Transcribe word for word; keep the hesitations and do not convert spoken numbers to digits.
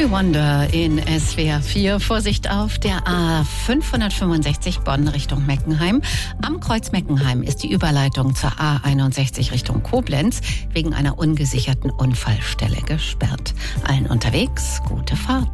Stevie Wonder in S W R vier. Vorsicht auf der A fünfhundertfünfundsechzig Bonn Richtung Meckenheim. Am Kreuz Meckenheim ist die Überleitung zur A einundsechzig Richtung Koblenz wegen einer ungesicherten Unfallstelle gesperrt. Allen unterwegs gute Fahrt.